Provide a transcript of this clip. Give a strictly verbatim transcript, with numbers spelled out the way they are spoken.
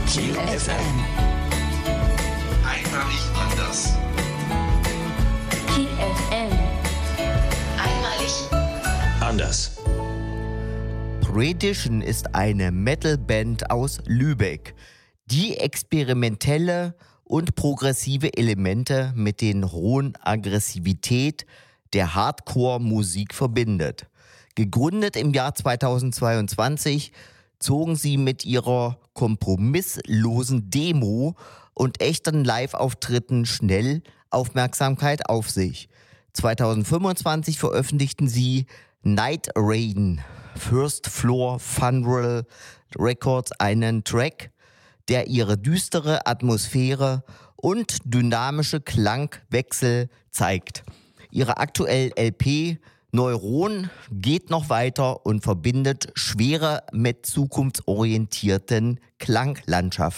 Kiel F M. Einmalig anders. Kiel F M. Einmalig Anders. Predition ist eine Metalband aus Lübeck, die experimentelle und progressive Elemente mit den hohen Aggressivität der Hardcore-Musik verbindet. Gegründet im Jahr zweitausendzweiundzwanzig zogen sie mit ihrer kompromisslosen Demo und echten Live-Auftritten schnell Aufmerksamkeit auf sich. zweitausendfünfundzwanzig veröffentlichten sie Night Rain, First Floor Funeral Records, einen Track, der ihre düstere Atmosphäre und dynamische Klangwechsel zeigt. Ihre aktuelle L P Neuron geht noch weiter und verbindet Schwere mit zukunftsorientierten Klanglandschaften.